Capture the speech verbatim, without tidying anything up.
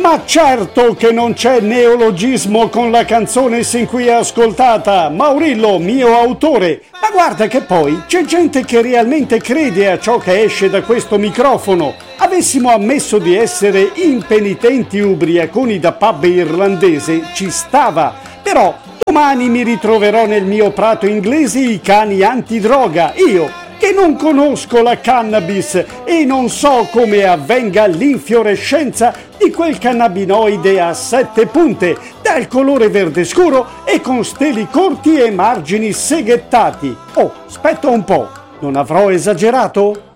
Ma certo che non c'è neologismo con la canzone sin qui ascoltata, Maurillo, mio autore. Ma guarda che poi c'è gente che realmente crede a ciò che esce da questo microfono. Avessimo ammesso di essere impenitenti ubriaconi da pub irlandese, ci stava. Però domani mi ritroverò nel mio prato inglese i cani antidroga, io che non conosco la cannabis e non so come avvenga l'infiorescenza di quel cannabinoide a sette punte, dal colore verde scuro e con steli corti e margini seghettati. Oh, aspetta un po', non avrò esagerato?